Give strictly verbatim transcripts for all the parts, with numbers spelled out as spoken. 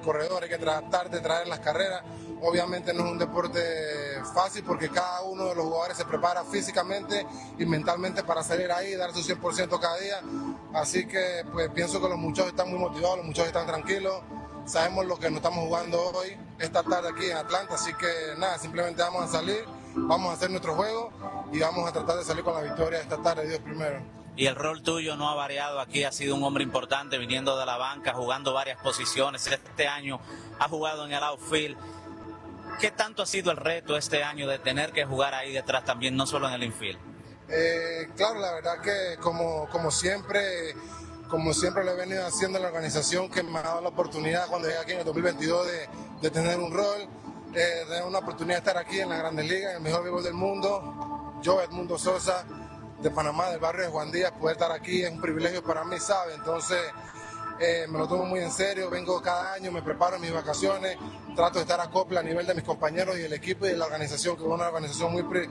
corredor, hay que tratar de traer las carreras. Obviamente no es un deporte fácil porque cada uno de los jugadores se prepara físicamente y mentalmente para salir ahí y dar su cien por ciento cada día. Así que pues pienso que los muchachos están muy motivados, los muchachos están tranquilos. Sabemos lo que nos estamos jugando hoy, esta tarde aquí en Atlanta, así que nada, simplemente vamos a salir, vamos a hacer nuestro juego y vamos a tratar de salir con la victoria esta tarde, Dios primero. Y el rol tuyo no ha variado aquí, has sido un hombre importante viniendo de la banca, jugando varias posiciones. Este año ha jugado en el outfield. ¿Qué tanto ha sido el reto este año de tener que jugar ahí detrás también, no solo en el infield? Eh, claro, la verdad que como, como siempre, como siempre lo he venido haciendo en la organización, que me ha dado la oportunidad cuando llegué aquí en el dos mil veintidós de, de tener un rol, eh, de tener una oportunidad de estar aquí en las Grandes Ligas, en el mejor béisbol del mundo. Yo, Edmundo Sosa, de Panamá, del barrio de Juan Díaz, poder estar aquí es un privilegio para mí, ¿sabe? Entonces eh, me lo tomo muy en serio, vengo cada año, me preparo en mis vacaciones, trato de estar a copla a nivel de mis compañeros y el equipo y de la organización, que es una organización muy, pre,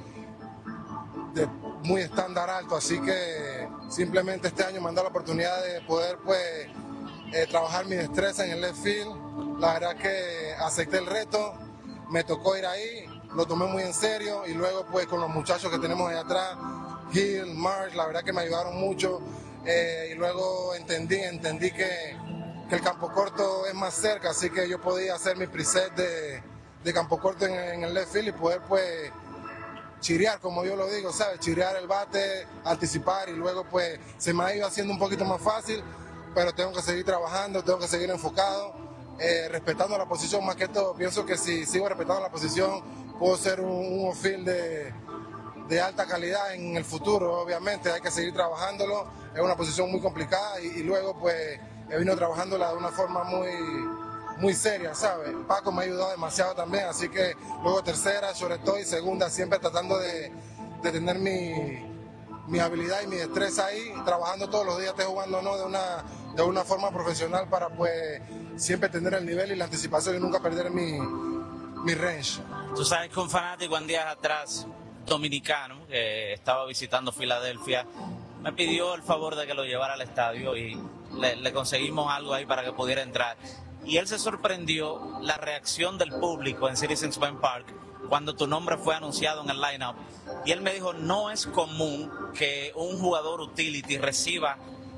de, muy estándar alto, así que simplemente este año me han dado la oportunidad de poder pues eh, trabajar mi destreza en el left field. La verdad que acepté el reto, me tocó ir ahí, lo tomé muy en serio y luego pues con los muchachos que tenemos allá atrás, Hill, Marsh, la verdad que me ayudaron mucho eh, y luego entendí, entendí que, que el campo corto es más cerca, así que yo podía hacer mi preset de, de campo corto en, en el left field y poder pues chirear, como yo lo digo, ¿sabes? Chirear el bate, anticipar y luego pues se me ha ido haciendo un poquito más fácil, pero tengo que seguir trabajando, tengo que seguir enfocado, eh, respetando la posición más que todo. Pienso que si sigo respetando la posición puedo ser un, un outfield de de alta calidad en el futuro. Obviamente hay que seguir trabajándolo, es una posición muy complicada y, y luego pues he venido trabajándola de una forma muy, muy seria, ¿sabes? Paco me ha ayudado demasiado también, así que luego tercera, sobre todo y segunda, siempre tratando de, de tener mi, mi habilidad y mi destreza ahí, trabajando todos los días, esté jugando no de una, de una forma profesional para pues siempre tener el nivel y la anticipación y nunca perder mi, mi range. Tú sabes que un fanático en días atrás dominicano que estaba visitando Filadelfia me pidió el favor de que lo llevara al estadio y le, le conseguimos algo ahí para que pudiera entrar y él se sorprendió la reacción del público en Citizens Bank Park cuando tu nombre fue anunciado en el line-up y él me dijo no es común que un jugador utility reciba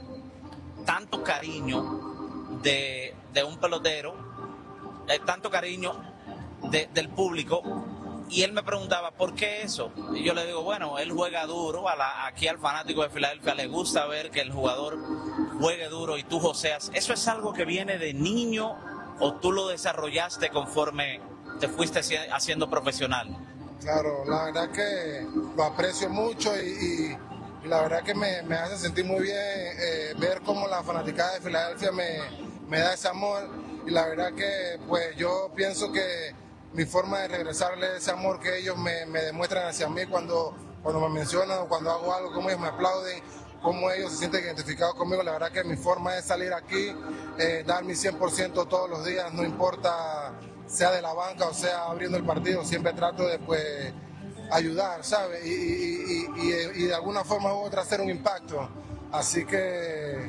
tanto cariño de, de un pelotero, eh, tanto cariño de, del público. Y él me preguntaba, ¿por qué eso? Y yo le digo, bueno, él juega duro, a la, aquí al fanático de Filadelfia le gusta ver que el jugador juegue duro y tú joseas. ¿Eso es algo que viene de niño o tú lo desarrollaste conforme te fuiste haciendo profesional? Claro, la verdad que lo aprecio mucho y, y, y la verdad que me, me hace sentir muy bien eh, ver cómo la fanaticada de Filadelfia me, me da ese amor y la verdad que pues yo pienso que mi forma de regresarle ese amor que ellos me, me demuestran hacia mí cuando, cuando me mencionan o cuando hago algo, como ellos me aplauden, cómo ellos se sienten identificados conmigo. La verdad que mi forma es salir aquí, eh, dar mi cien por ciento todos los días, no importa sea de la banca o sea abriendo el partido, siempre trato de pues, ayudar, ¿sabes? Y, y, y, y, y de alguna forma u otra hacer un impacto. Así que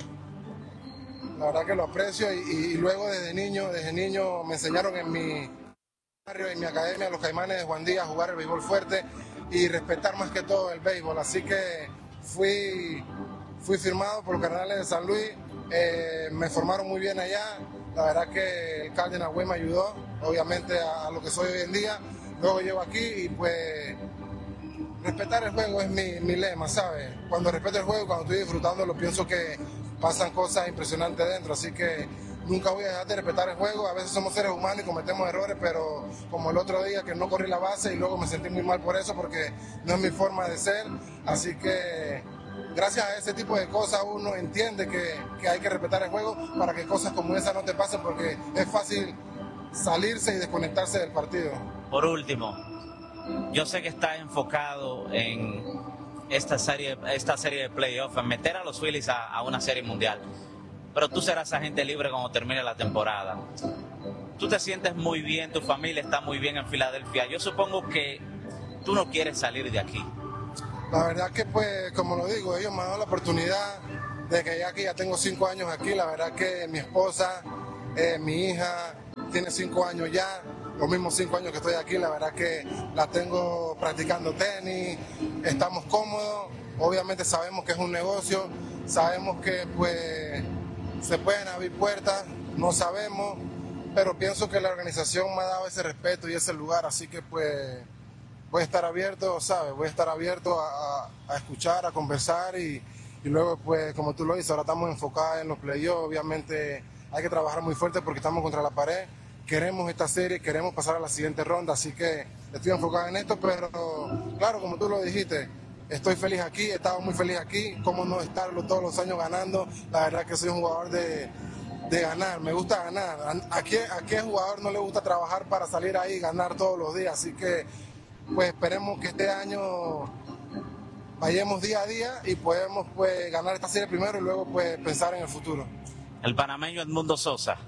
la verdad que lo aprecio y, y luego desde niño, desde niño me enseñaron en mi en mi academia, los Caimanes de Juan Díaz, a jugar el béisbol fuerte y respetar más que todo el béisbol. Así que fui, fui firmado por los Cardenales de San Luis, eh, me formaron muy bien allá. La verdad que el Cardinal Way me ayudó, obviamente, a, a lo que soy hoy en día. Luego llego aquí y pues respetar el juego es mi, mi lema, ¿sabes? Cuando respeto el juego, cuando estoy disfrutándolo, pienso que pasan cosas impresionantes dentro, así que nunca voy a dejar de respetar el juego. A veces somos seres humanos y cometemos errores, pero como el otro día que no corrí la base y luego me sentí muy mal por eso porque no es mi forma de ser. Así que gracias a ese tipo de cosas uno entiende que, que hay que respetar el juego para que cosas como esa no te pasen porque es fácil salirse y desconectarse del partido. Por último, yo sé que estás enfocado en esta serie, esta serie de playoffs, en meter a los Phillies a, a una serie mundial. Pero tú serás agente libre cuando termine la temporada. Tú te sientes muy bien, tu familia está muy bien en Filadelfia. Yo supongo que tú no quieres salir de aquí. La verdad que, pues, como lo digo, ellos me han dado la oportunidad de que ya que ya tengo cinco años aquí, la verdad que mi esposa, eh, mi hija, tiene cinco años ya, los mismos cinco años que estoy aquí, la verdad que la tengo practicando tenis, estamos cómodos, obviamente sabemos que es un negocio, sabemos que pues se pueden abrir puertas, no sabemos, pero pienso que la organización me ha dado ese respeto y ese lugar, así que pues voy a estar abierto, ¿sabes? Voy a estar abierto a, a escuchar, a conversar y, y luego pues como tú lo dices, ahora estamos enfocados en los playoffs, obviamente hay que trabajar muy fuerte porque estamos contra la pared, queremos esta serie, queremos pasar a la siguiente ronda, así que estoy enfocado en esto, pero claro, como tú lo dijiste, estoy feliz aquí, he estado muy feliz aquí, cómo no estarlo todos los años ganando, la verdad que soy un jugador de, de ganar, me gusta ganar, ¿a qué, a qué jugador no le gusta trabajar para salir ahí y ganar todos los días? Así que pues esperemos que este año vayamos día a día y podemos pues ganar esta serie primero y luego pues pensar en el futuro. El panameño Edmundo Sosa.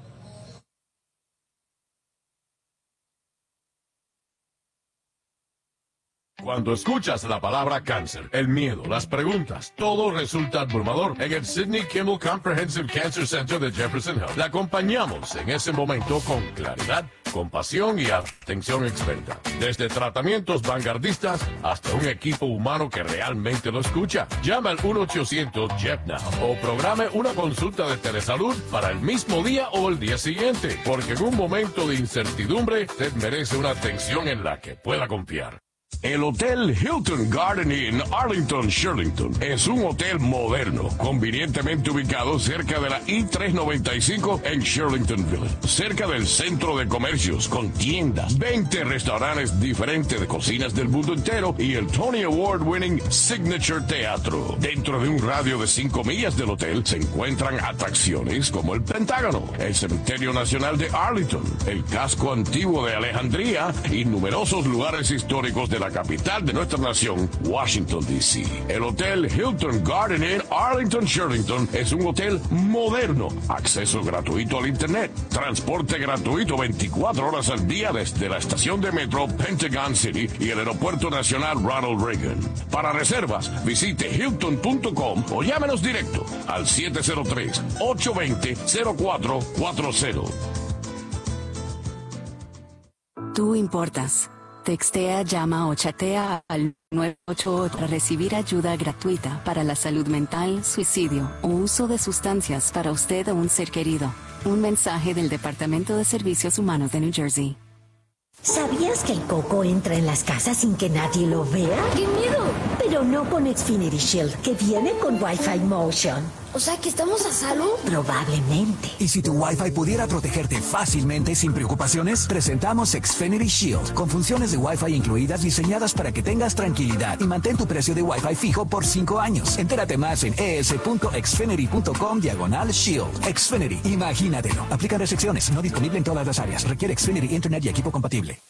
Cuando escuchas la palabra cáncer, el miedo, las preguntas, todo resulta abrumador. En el Sidney Kimmel Comprehensive Cancer Center de Jefferson Health, le acompañamos en ese momento con claridad, compasión y atención experta. Desde tratamientos vanguardistas hasta un equipo humano que realmente lo escucha. Llama al uno ochocientos J E F Now o programe una consulta de telesalud para el mismo día o el día siguiente, porque en un momento de incertidumbre, usted merece una atención en la que pueda confiar. El Hotel Hilton Garden Inn Arlington Shirlington es un hotel moderno, convenientemente ubicado cerca de la I trescientos noventa y cinco en Shirlington Village, cerca del centro de comercios con tiendas, veinte restaurantes diferentes de cocinas del mundo entero y el Tony Award winning Signature Teatro. Dentro de un radio de cinco millas del hotel se encuentran atracciones como el Pentágono, el Cementerio Nacional de Arlington, el casco antiguo de Alejandría y numerosos lugares históricos de la capital de nuestra nación, Washington, D C El Hotel Hilton Garden Inn Arlington Shirlington es un hotel moderno, acceso gratuito al internet, transporte gratuito veinticuatro horas al día desde la estación de metro Pentagon City y el aeropuerto nacional Ronald Reagan. Para reservas, visite hilton punto com o llámenos directo al siete cero tres, ocho dos cero, cero cuatro cuatro cero. Tú importas. Textea, llama o chatea al nueve ocho ocho para recibir ayuda gratuita para la salud mental, suicidio o uso de sustancias para usted o un ser querido. Un mensaje del Departamento de Servicios Humanos de New Jersey. ¿Sabías que el coco entra en las casas sin que nadie lo vea? ¡Qué miedo! Pero no con Xfinity Shield, que viene con Wi-Fi Motion. O sea, ¿que estamos a salvo? Probablemente. Y si tu Wi-Fi pudiera protegerte fácilmente sin preocupaciones, presentamos Xfinity Shield, con funciones de Wi-Fi incluidas diseñadas para que tengas tranquilidad y mantén tu precio de Wi-Fi fijo por cinco años. Entérate más en es.xfinity.com diagonal Shield. Xfinity, imagínatelo. Aplican restricciones, no disponible en todas las áreas. Requiere Xfinity Internet y equipo compatible.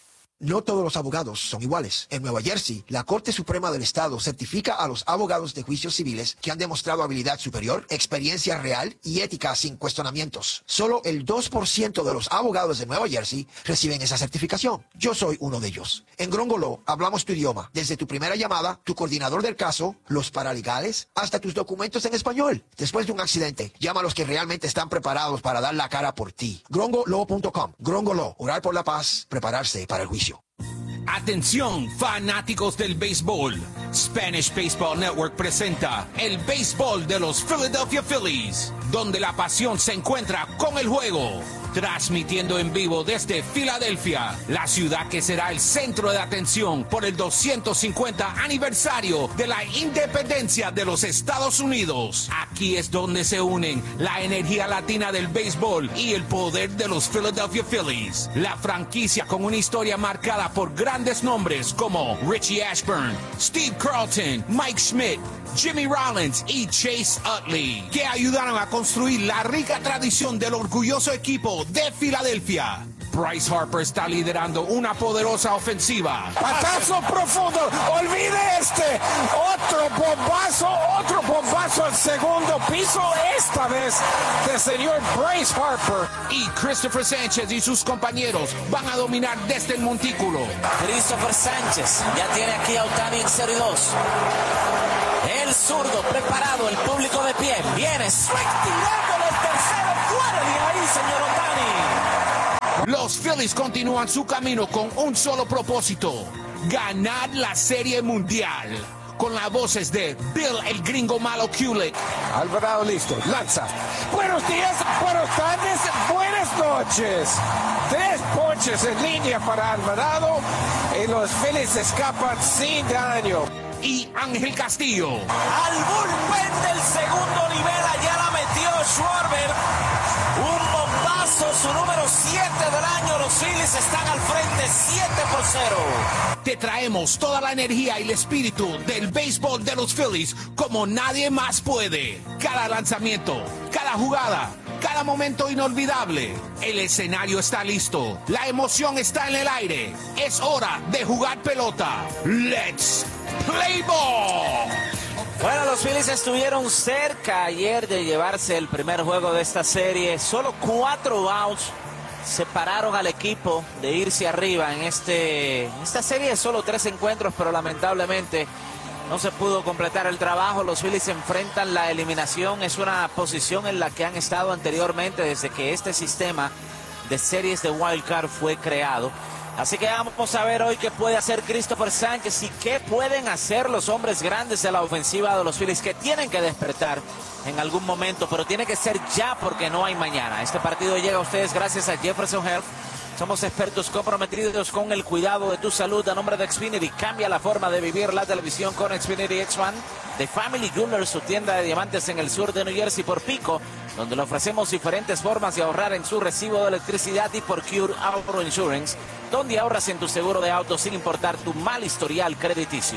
No todos los abogados son iguales. En Nueva Jersey, la Corte Suprema del Estado certifica a los abogados de juicios civiles que han demostrado habilidad superior, experiencia real y ética sin cuestionamientos. Solo el dos por ciento de los abogados de Nueva Jersey reciben esa certificación. Yo soy uno de ellos. En Grongo Law hablamos tu idioma, desde tu primera llamada, tu coordinador del caso, los paralegales, hasta tus documentos en español. Después de un accidente, llama a los que realmente están preparados para dar la cara por ti. grongo law punto com. Grongo Law. Orar por la paz, prepararse para el juicio. Atención, fanáticos del béisbol. Spanish Baseball Network presenta el béisbol de los Philadelphia Phillies, donde la pasión se encuentra con el juego. Transmitiendo en vivo desde Filadelfia, la ciudad que será el centro de atención por el doscientos cincuenta aniversario de la independencia de los Estados Unidos. Aquí es donde se unen la energía latina del béisbol y el poder de los Philadelphia Phillies. La franquicia con una historia marcada por grandes nombres como Richie Ashburn, Steve Carlton, Mike Schmidt, Jimmy Rollins y Chase Utley, que ayudaron a construir la rica tradición del orgulloso equipo de Filadelfia. Bryce Harper está liderando una poderosa ofensiva. Patazo profundo, olvide este, otro bombazo, otro bombazo al segundo piso, esta vez del señor Bryce Harper. Y Christopher Sánchez y sus compañeros van a dominar desde el montículo. Christopher Sánchez ya tiene aquí a Ohtani en cero y dos. El zurdo preparado, el público de pie. Viene Swift tirándole el tercero fuera de ahí, señor Ohtani. Los Phillies continúan su camino con un solo propósito: ganar la Serie Mundial. Con las voces de Bill el Gringo Malo Kulick. Alvarado listo, lanza. Buenos días, buenas tardes, buenas noches. Tres ponches en línea para Alvarado y los Phillies escapan sin daño. Y Ángel Castillo. Al bullpen del segundo nivel, allá la metió Schwarber. Un bombazo, su número siete del año. Los Phillies están al frente, siete por cero. Te traemos toda la energía y el espíritu del béisbol de los Phillies como nadie más puede. Cada lanzamiento, cada jugada, cada momento inolvidable. El escenario está listo, la emoción está en el aire. Es hora de jugar pelota. ¡Let's play ball! Bueno, los Phillies estuvieron cerca ayer de llevarse el primer juego de esta serie. Solo cuatro outs separaron al equipo de irse arriba en este en esta serie. Solo tres encuentros, pero lamentablemente no se pudo completar el trabajo. Los Phillies enfrentan la eliminación. Es una posición en la que han estado anteriormente desde que este sistema de series de Wild Card fue creado. Así que vamos a ver hoy qué puede hacer Christopher Sánchez y qué pueden hacer los hombres grandes de la ofensiva de los Phillies, que tienen que despertar en algún momento, pero tiene que ser ya porque no hay mañana. Este partido llega a ustedes gracias a Jefferson Health. Somos expertos comprometidos con el cuidado de tu salud. A nombre de Xfinity, cambia la forma de vivir la televisión con Xfinity X uno. De Family Jewelers, su tienda de diamantes en el sur de New Jersey, por Pico, donde le ofrecemos diferentes formas de ahorrar en su recibo de electricidad, y por Cure Auto Insurance, donde ahorras en tu seguro de auto sin importar tu mal historial crediticio.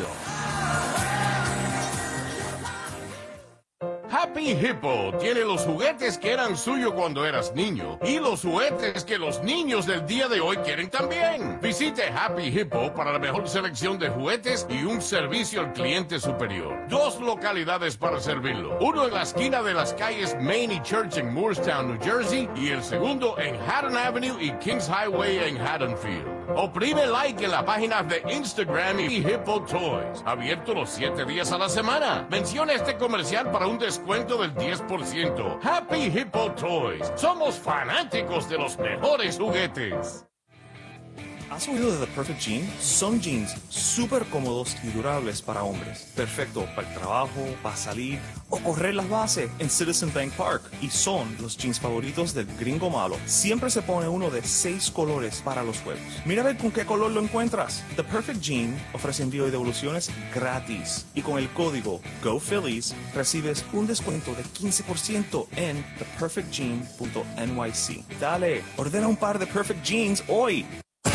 Happy Hippo tiene los juguetes que eran suyos cuando eras niño y los juguetes que los niños del día de hoy quieren también. Visite Happy Hippo para la mejor selección de juguetes y un servicio al cliente superior. Dos localidades para servirlo. Uno en la esquina de las calles Main y Church en Moorestown, New Jersey, y el segundo en Haddon Avenue y Kings Highway en Haddonfield. Oprime like en la página de Instagram y Hippo Toys. Abierto los siete días a la semana. Menciona este comercial para un descuento del diez por ciento. Happy Hippo Toys. Somos fanáticos de los mejores juguetes. ¿Has oído de The Perfect Jean? Son jeans súper cómodos y durables para hombres. Perfecto para el trabajo, para salir o correr las bases en Citizen Bank Park. Y son los jeans favoritos del Gringo Malo. Siempre se pone uno de seis colores para los juegos. Mira a ver con qué color lo encuentras. The Perfect Jean ofrece envío y devoluciones gratis. Y con el código GoPhillies recibes un descuento de quince por ciento en the perfect jean punto n y c. Dale, ordena un par de Perfect Jeans hoy.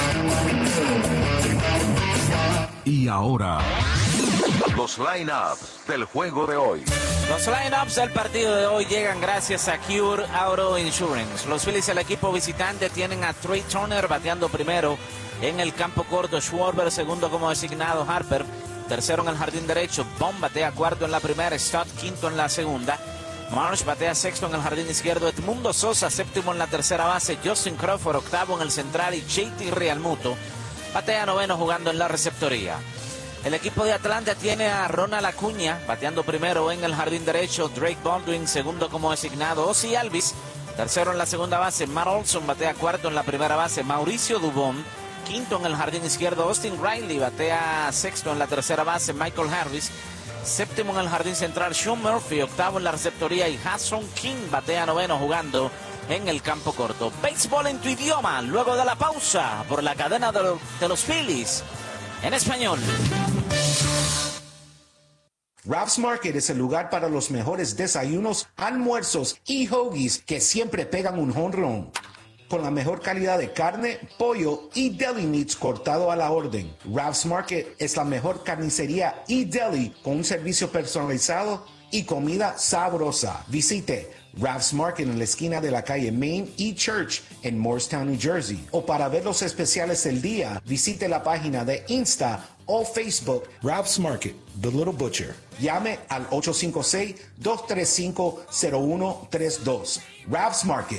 Y ahora, los line-ups del juego de hoy. Los line-ups del partido de hoy llegan gracias a Cure Auto Insurance. Los Phillies, el equipo visitante, tienen a Trey Turner bateando primero en el campo corto, Schwarber segundo como designado, Harper tercero en el jardín derecho, Bond batea cuarto en la primera, Stott quinto en la segunda, Marsh batea sexto en el jardín izquierdo, Edmundo Sosa séptimo en la tercera base, Justin Crawford octavo en el central y J T Realmuto batea noveno jugando en la receptoría. El equipo de Atlanta tiene a Ronald Acuña bateando primero en el jardín derecho, Drake Baldwin segundo como designado, Ozzie Albies tercero en la segunda base, Matt Olson batea cuarto en la primera base, Mauricio Dubón quinto en el jardín izquierdo, Austin Riley batea sexto en la tercera base, Michael Harris séptimo en el jardín central, Sean Murphy octavo en la receptoría y Hasson King batea noveno jugando en el campo corto. Béisbol en tu idioma, luego de la pausa por la cadena de, lo, de los Phillies en español. Ralph's Market es el lugar para los mejores desayunos, almuerzos y hoagies que siempre pegan un home run. Con la mejor calidad de carne, pollo y deli meats cortado a la orden. Ralph's Market es la mejor carnicería y deli con un servicio personalizado y comida sabrosa. Visite Ralph's Market en la esquina de la calle Main y Church en Moorestown, New Jersey. O para ver los especiales del día, visite la página de Insta o Facebook Ralph's Market, The Little Butcher. Llame al ocho cinco seis, dos tres cinco, cero uno tres dos. Ralph's Market.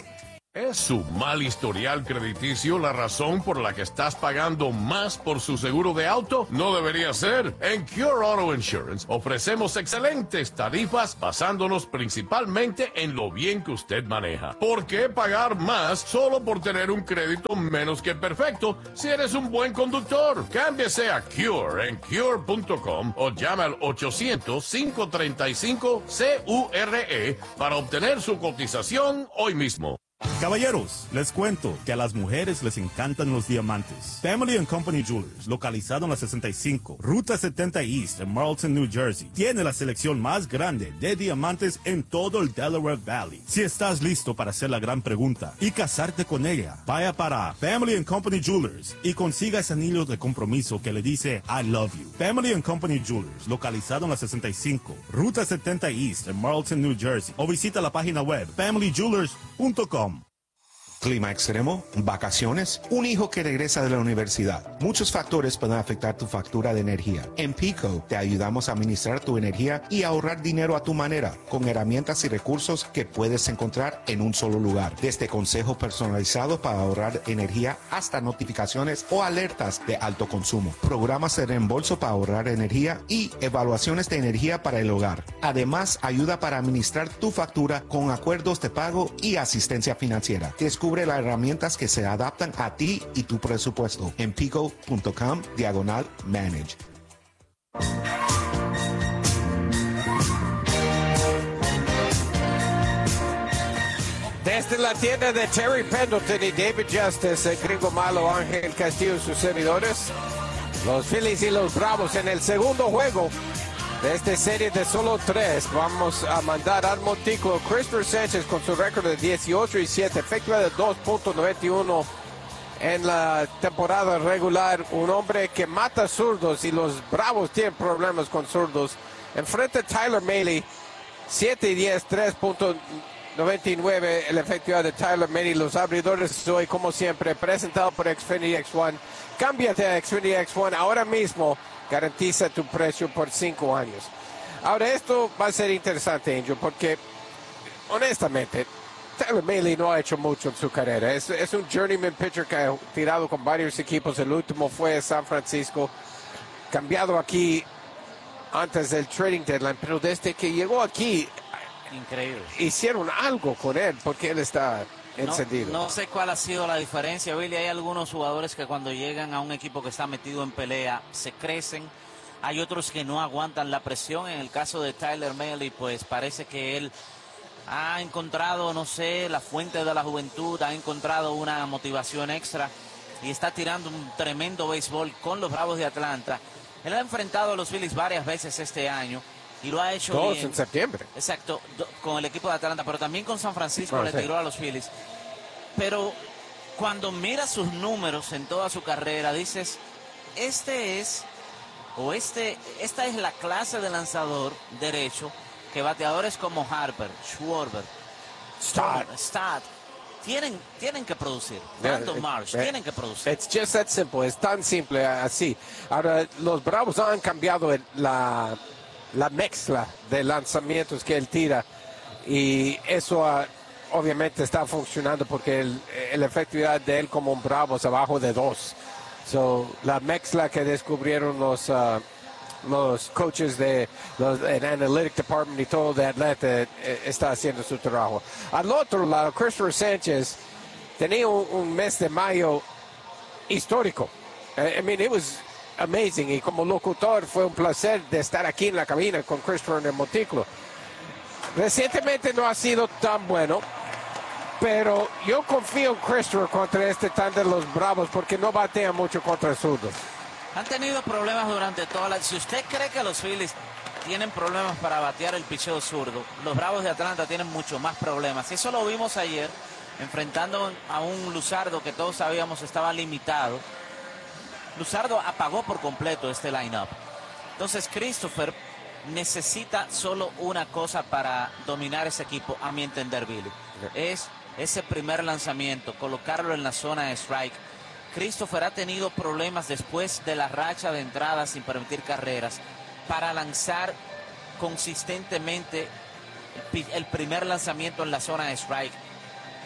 ¿Es su mal historial crediticio la razón por la que estás pagando más por su seguro de auto? No debería ser. En Cure Auto Insurance ofrecemos excelentes tarifas basándonos principalmente en lo bien que usted maneja. ¿Por qué pagar más solo por tener un crédito menos que perfecto si eres un buen conductor? Cámbiese a Cure en cure punto com o llame al ochocientos, cinco treinta y cinco, C U R E para obtener su cotización hoy mismo. Caballeros, les cuento que a las mujeres les encantan los diamantes. Family and Company Jewelers, localizado en la sesenta y cinco, Ruta setenta East en Marlton, New Jersey, tiene la selección más grande de diamantes en todo el Delaware Valley. Si estás listo para hacer la gran pregunta y casarte con ella, vaya para Family and Company Jewelers y consiga ese anillo de compromiso que le dice I love you. Family and Company Jewelers, localizado en la sesenta y cinco, Ruta setenta East en Marlton, New Jersey, o visita la página web family jewelers punto com. Clima extremo, vacaciones, un hijo que regresa de la universidad. Muchos factores pueden afectar tu factura de energía. En Pico te ayudamos a administrar tu energía y ahorrar dinero a tu manera, con herramientas y recursos que puedes encontrar en un solo lugar. Desde consejo personalizado para ahorrar energía hasta notificaciones o alertas de alto consumo. Programas de reembolso para ahorrar energía y evaluaciones de energía para el hogar. Además, ayuda para administrar tu factura con acuerdos de pago y asistencia financiera. Descubre las herramientas que se adaptan a ti y tu presupuesto en pico punto com diagonal manage. Desde la tienda de Terry Pendleton y David Justice, el gringo malo Ángel Castillo y sus servidores, los Phillies y los Bravos en el segundo juego de esta serie de solo tres. Vamos a mandar al montículo Christopher Sánchez con su récord de dieciocho y siete, efectiva de dos punto noventa y uno en la temporada regular. Un hombre que mata zurdos y los Bravos tienen problemas con zurdos. Enfrente a Tyler Mahle, siete y diez, tres punto noventa y nueve el efectividad de Tyler Mahle. Los abridores hoy, como siempre, presentado por Xfinity X uno. Cámbiate a Xfinity X uno ahora mismo. Garantiza tu precio por cinco años. Ahora, esto va a ser interesante, Angel, porque honestamente, Tyler Mahle no ha hecho mucho en su carrera. Es, es un journeyman pitcher que ha tirado con varios equipos. El último fue San Francisco, cambiado aquí antes del trading deadline, pero desde que llegó aquí, increíble, hicieron algo con él, porque él está encendido. No, no sé cuál ha sido la diferencia, Billy. Hay algunos jugadores que cuando llegan a un equipo que está metido en pelea se crecen. Hay otros que no aguantan la presión. En el caso de Tyler Mahle, pues parece que él ha encontrado, no sé, la fuente de la juventud, ha encontrado una motivación extra y está tirando un tremendo béisbol con los Bravos de Atlanta. Él ha enfrentado a los Phillies varias veces este año y lo ha hecho Todos bien. en septiembre. Exacto, do, con el equipo de Atlanta, pero también con San Francisco no, le sí. tiró a los Phillies. Pero cuando mira sus números en toda su carrera, dices, este es, o este, esta es la clase de lanzador derecho que bateadores como Harper, Schwarber, Stott, Stott tienen, tienen que producir. Brandon Yeah, Marsh, it, tienen que producir. It's just that simple, es tan simple así. Ahora, los Bravos han cambiado el, la, la mezcla de lanzamientos que él tira y eso ha, obviamente está funcionando porque el, la efectividad de él como un Bravo es abajo de dos. So, la mezcla que descubrieron los, uh, los coaches de los, el Analytic Department y todo de Atlanta eh, está haciendo su trabajo. Al otro lado, Christopher Sánchez tenía un, un mes de mayo histórico. I, I mean, it was amazing. Y como locutor fue un placer de estar aquí en la cabina con Christopher en el montículo. Recientemente no ha sido tan bueno, pero yo confío en Christopher contra este tan de los Bravos porque no batea mucho contra zurdos. Han tenido problemas durante toda la... Si usted cree que los Phillies tienen problemas para batear el picheo zurdo, los Bravos de Atlanta tienen mucho más problemas. Y eso lo vimos ayer, enfrentando a un Luzardo que todos sabíamos estaba limitado. Luzardo apagó por completo este line-up. Entonces Christopher necesita solo una cosa para dominar ese equipo, a mi entender, Billy. Es ese primer lanzamiento, colocarlo en la zona de strike. Christopher ha tenido problemas después de la racha de entradas sin permitir carreras para lanzar consistentemente el primer lanzamiento en la zona de strike.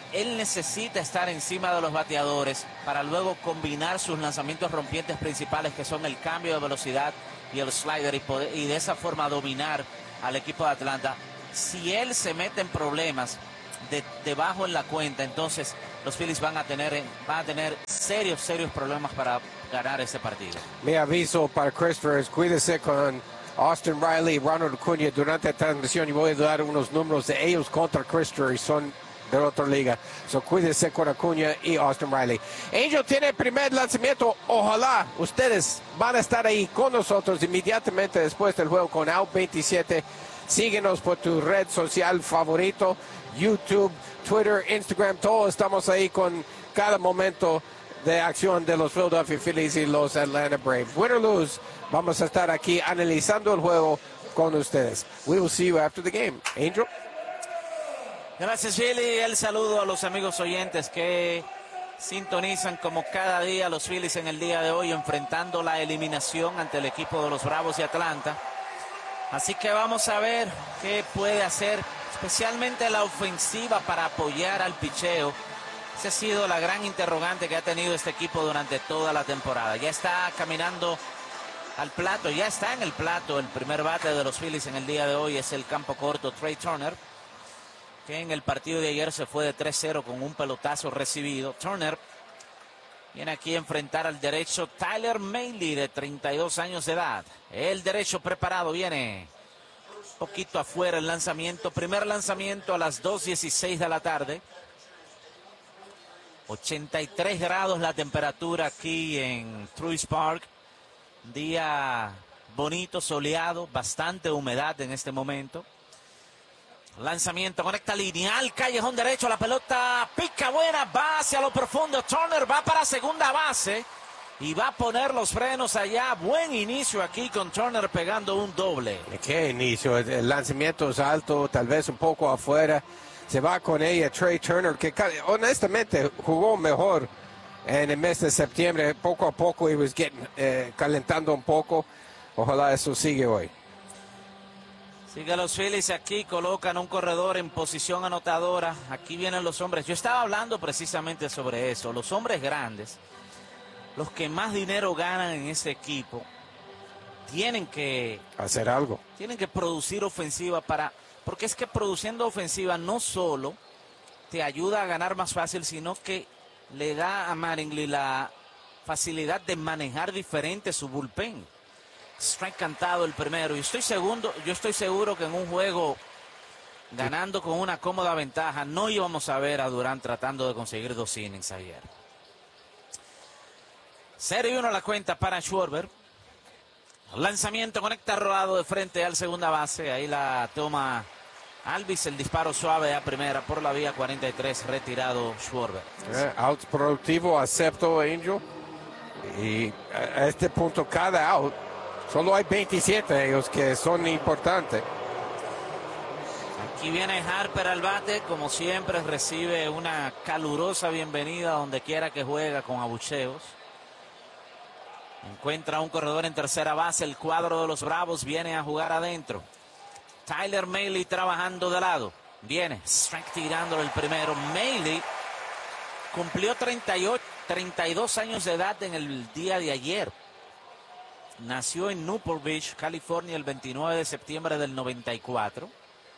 él necesita estar encima de los bateadores para luego combinar sus lanzamientos rompientes principales, que son el cambio de velocidad y el slider, y, poder, y de esa forma dominar al equipo de Atlanta. Si él se mete en problemas de, debajo en la cuenta, entonces los Phillies van a tener, van a tener serios, serios problemas para ganar este partido. Mi aviso para Christopher es cuídese con Austin Riley y Ronald Acuña durante la transmisión, y voy a dar unos números de ellos contra Christopher y son de la otra liga. So cuídese con Acuña y Austin Riley. Angel tiene el primer lanzamiento. Ojalá ustedes van a estar ahí con nosotros inmediatamente después del juego con Out veintisiete. Síguenos por tu red social favorito, YouTube, Twitter, Instagram, todos estamos ahí con cada momento de acción de los Philadelphia Phillies y los Atlanta Braves. Win or lose, vamos a estar aquí analizando el juego con ustedes. We will see you after the game. Angel. Gracias, Philly. El saludo a los amigos oyentes que sintonizan como cada día los Phillies en el día de hoy, enfrentando la eliminación ante el equipo de los Bravos de Atlanta. Así que vamos a ver qué puede hacer, especialmente la ofensiva, para apoyar al picheo. Esa ha sido la gran interrogante que ha tenido este equipo durante toda la temporada. Ya está caminando al plato, ya está en el plato el primer bate de los Phillies en el día de hoy. Es el campo corto Trey Turner, que en el partido de ayer se fue de tres cero con un pelotazo recibido. Turner viene aquí a enfrentar al derecho Tyler Mahle, de treinta y dos años de edad. El derecho preparado, viene un poquito afuera el lanzamiento. Primer lanzamiento a las dos dieciséis de la tarde. ochenta y tres grados la temperatura aquí en Truist Park. Día bonito, soleado, bastante humedad en este momento. Lanzamiento, conecta lineal, callejón derecho, la pelota pica buena, va hacia lo profundo. Turner va para segunda base y va a poner los frenos allá. Buen inicio aquí con Turner pegando un doble. ¿Qué inicio? El lanzamiento es alto, tal vez un poco afuera. Se va con ella Trey Turner, que honestamente jugó mejor en el mes de septiembre. Poco a poco, he was getting, eh, calentando un poco. Ojalá eso siga hoy. Sigue los Phillies aquí, colocan un corredor en posición anotadora. Aquí vienen los hombres. Yo estaba hablando precisamente sobre eso. Los hombres grandes, los que más dinero ganan en ese equipo, tienen que hacer algo. Tienen que producir ofensiva para... Porque es que produciendo ofensiva no solo te ayuda a ganar más fácil, sino que le da a Mattingly la facilidad de manejar diferente su bullpen. Strike cantado el primero, y estoy segundo, yo estoy seguro que en un juego ganando con una cómoda ventaja no íbamos a ver a Durán tratando de conseguir dos innings ayer. cero y uno la cuenta para Schwarber. Lanzamiento, conecta rodado de frente al segunda base. Ahí la toma Alvis, el disparo suave a primera por la vía cuarenta y tres, retirado Schwarber. Eh, out productivo, acepto, Angel. Y a este punto cada out, solo hay veintisiete de ellos que son importantes. Aquí viene Harper al bate, como siempre recibe una calurosa bienvenida donde quiera que juega con abucheos. Encuentra un corredor en tercera base, el cuadro de los Bravos viene a jugar adentro. Tyler Mahle trabajando de lado, viene strike tirándolo el primero. Mahle cumplió treinta y ocho, treinta y dos años de edad en el día de ayer. Nació en Newport Beach, California, el veintinueve de septiembre del noventa y cuatro.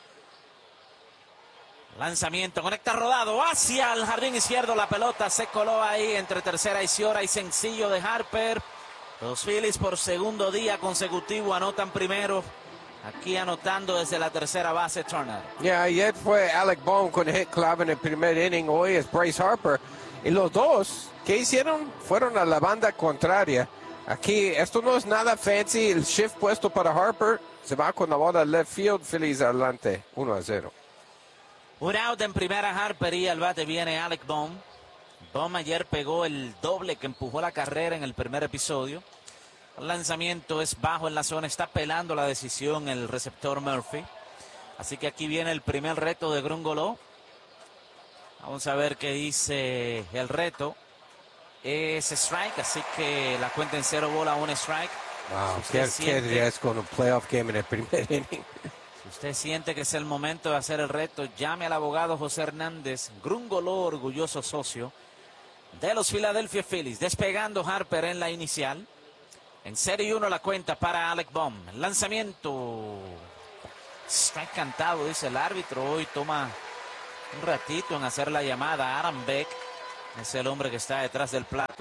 Lanzamiento, conecta rodado hacia el jardín izquierdo. La pelota se coló ahí entre tercera y Ciora, y sencillo de Harper. Los Phillies por segundo día consecutivo anotan primero. Aquí anotando desde la tercera base Turner. Ya, yeah, ayer fue Alec Bohm con hit clave en el primer inning. Hoy es Bryce Harper. Y los dos, ¿qué hicieron? Fueron a la banda contraria. Aquí, esto no es nada fancy. El shift puesto para Harper. Se va con la bola left field. Phillies adelante, uno a cero. Un out en primera Harper, y al bate viene Alec Bohm. Bohm ayer pegó el doble que empujó la carrera en el primer episodio. El lanzamiento es bajo en la zona. Está pelando la decisión el receptor Murphy. Así que aquí viene el primer reto de Grungolo. Vamos a ver qué dice el reto. Es strike, así que la cuenta en cero bola, un strike. Wow, qué, qué riesgo en un playoff game en el primer inning. Si usted siente que es el momento de hacer el reto, llame al abogado José Hernández, Grungolo, orgulloso socio de los Philadelphia Phillies. Despegando Harper en la inicial. En serie uno la cuenta para Alec Bohm. Lanzamiento. Está encantado, dice el árbitro. Hoy toma un ratito en hacer la llamada. Aaron Beck es el hombre que está detrás del plato.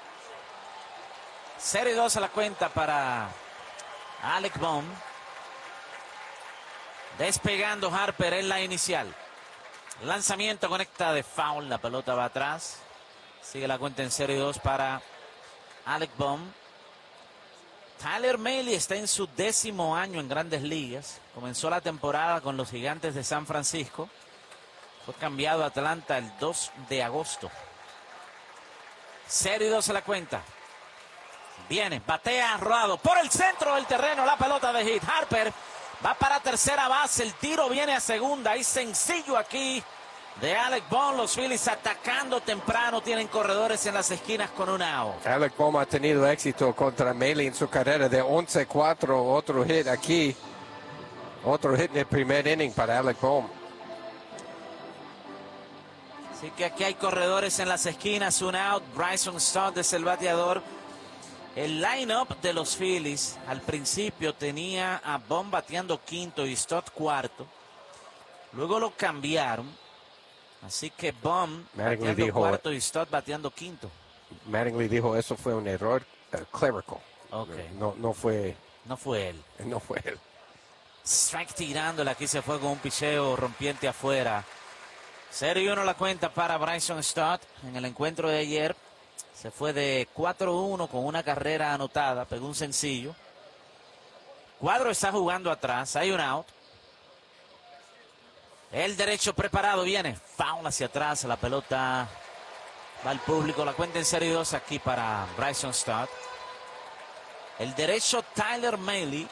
Serie dos a la cuenta para Alec Bohm. Despegando Harper en la inicial. Lanzamiento conecta de foul. La pelota va atrás. Sigue la cuenta en serie dos para Alec Bohm. Tyler Mahle está en su décimo año en Grandes Ligas. Comenzó la temporada con los Gigantes de San Francisco. Fue cambiado a Atlanta el dos de agosto. Serie dos a la cuenta. Viene, batea rodado por el centro del terreno. La pelota de hit. Harper va para tercera base. El tiro viene a segunda. Hay sencillo aquí de Alec Bohm. Los Phillies atacando temprano. Tienen corredores en las esquinas con un out. Alec Bohm ha tenido éxito contra Mahle en su carrera de once cuatro. Otro hit aquí. Otro hit en el primer inning para Alec Bohm. Así que aquí hay corredores en las esquinas. Un out. Bryson Stott es el bateador. El line-up de los Phillies al principio tenía a Bohm bateando quinto y Stott cuarto. Luego lo cambiaron. Así que Bohm bateando dijo, cuarto y Stott bateando quinto. Mattingly dijo eso fue un error uh, clerical. Okay. No, no fue. No fue él. No fue él. Strike tirándole. Aquí se fue con un picheo rompiente afuera. Serie uno la cuenta para Bryson Stott en el encuentro de ayer. Se fue de cuatro uno con una carrera anotada. Pegó un sencillo. Cuadro está jugando atrás. Hay un out. El derecho preparado viene. Foul hacia atrás. La pelota va al público. La cuenta en serie dos aquí para Bryson Stott. El derecho Tyler Mahle.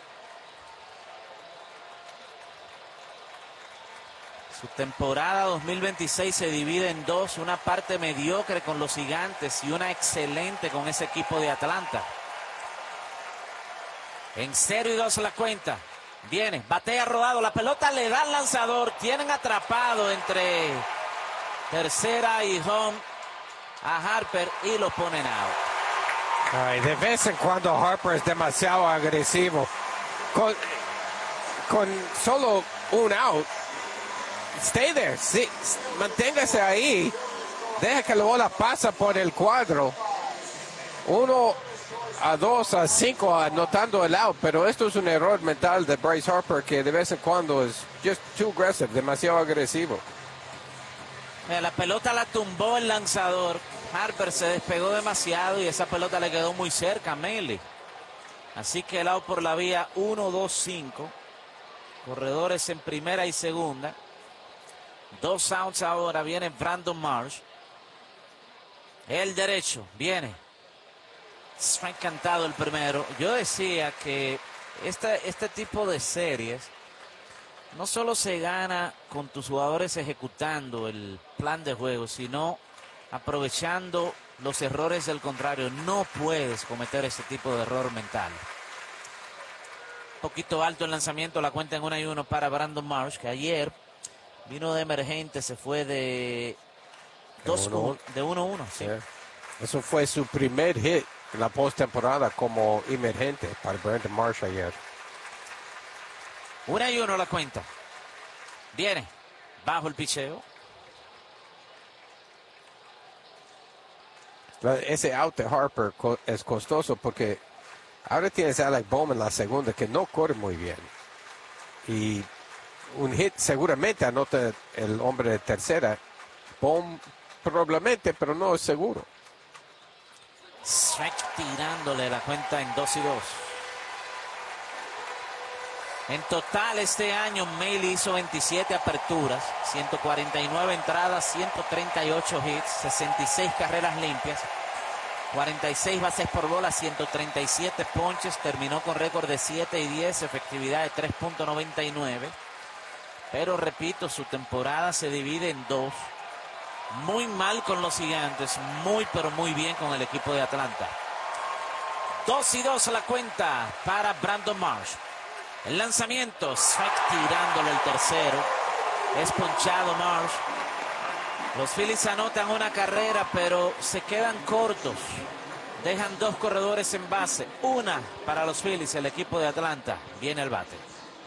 Su temporada dos mil veintiséis se divide en dos. Una parte mediocre con los Gigantes y una excelente con ese equipo de Atlanta. En serie dos la cuenta. Viene, batea rodado, la pelota le da al lanzador. Tienen atrapado entre tercera y home a Harper y lo ponen out. Ay, de vez en cuando Harper es demasiado agresivo. Con, con solo un out, stay there, sí, manténgase ahí. Deja que la bola pasa por el cuadro. Uno a dos, a cinco, anotando el out, pero esto es un error mental de Bryce Harper que de vez en cuando es just too aggressive, demasiado agresivo. La pelota la tumbó el lanzador. Harper se despegó demasiado y esa pelota le quedó muy cerca a Mahle. Así que el out por la vía uno, dos, cinco. Corredores en primera y segunda. Dos outs ahora. Viene Brandon Marsh. El derecho viene. Strike cantado el primero. Yo decía que este, este tipo de series no solo se gana con tus jugadores ejecutando el plan de juego, sino aprovechando los errores del contrario. No puedes cometer ese tipo de error mental. Un poquito alto el lanzamiento, la cuenta en una y uno para Brandon Marsh, que ayer vino de emergente, se fue de dos uno, de uno a uno. Sí. Yeah. Eso fue su primer hit en la postemporada como emergente para Brandon Marsh ayer. Una y uno la cuenta. Viene bajo el picheo. Ese out de Harper es costoso porque ahora tienes a Alec Bohm en la segunda que no corre muy bien. Y un hit seguramente anota el hombre de tercera. Bohm probablemente, pero no es seguro. Strike tirándole la cuenta en dos y dos. En total este año Mahle hizo veintisiete aperturas, ciento cuarenta y nueve entradas, ciento treinta y ocho hits, sesenta y seis carreras limpias, cuarenta y seis bases por bola, ciento treinta y siete ponches. Terminó con récord de siete y diez, efectividad de tres punto noventa y nueve. Pero repito, su temporada se divide en dos. Muy mal con los Gigantes, muy pero muy bien con el equipo de Atlanta. Dos y dos a la cuenta para Brandon Marsh. El lanzamiento, strike tirándole el tercero. Es ponchado Marsh. Los Phillies anotan una carrera, pero se quedan cortos. Dejan dos corredores en base. Una para los Phillies, el equipo de Atlanta. Viene al bate.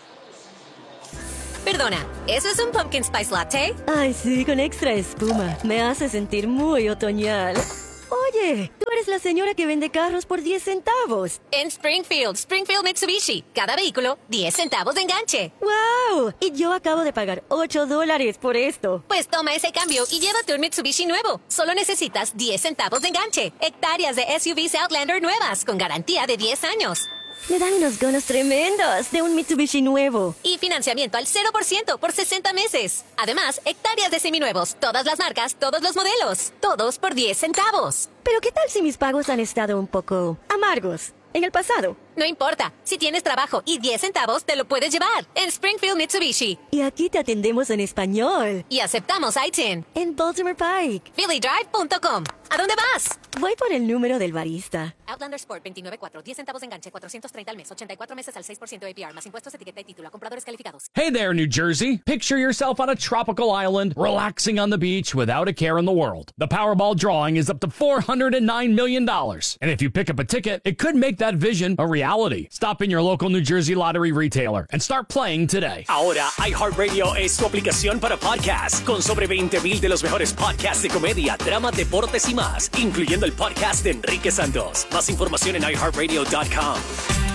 Perdona, ¿eso es un pumpkin spice latte? Ay, sí, con extra espuma. Me hace sentir muy otoñal. Oye, tú eres la señora que vende carros por diez centavos. En Springfield, Springfield Mitsubishi. Cada vehículo, diez centavos de enganche. ¡Wow! Y yo acabo de pagar ocho dólares por esto. Pues toma ese cambio y llévate un Mitsubishi nuevo. Solo necesitas diez centavos de enganche. Hectáreas de S U Vs Outlander nuevas con garantía de diez años. Me dan unos ganas tremendos de un Mitsubishi nuevo. Y financiamiento al cero por ciento por sesenta meses. Además, hectáreas de seminuevos. Todas las marcas, todos los modelos. Todos por diez centavos. Pero ¿qué tal si mis pagos han estado un poco amargos en el pasado? No importa. Si tienes trabajo y diez centavos, te lo puedes llevar. En Springfield Mitsubishi. Y aquí te atendemos en español. Y aceptamos I T I N. En Baltimore Pike. Philly Drive punto com. ¿A dónde vas? Voy por el número del barista. Outlander Sport veintinueve cuatro. diez centavos de enganche. cuatrocientos treinta al mes. ochenta y cuatro meses al seis por ciento A P R. Más impuestos, etiqueta y título. A compradores calificados. Hey there, New Jersey. Picture yourself on a tropical island, relaxing on the beach without a care in the world. The Powerball drawing is up to four hundred nine million dollars. And if you pick up a ticket, it could make that vision a reality. Stop in your local New Jersey lottery retailer and start playing today. Ahora, iHeartRadio es tu aplicación para podcasts, con sobre veinte mil de los mejores podcasts de comedia, drama, deportes y más, incluyendo el podcast de Enrique Santos. Más información en i heart radio punto com.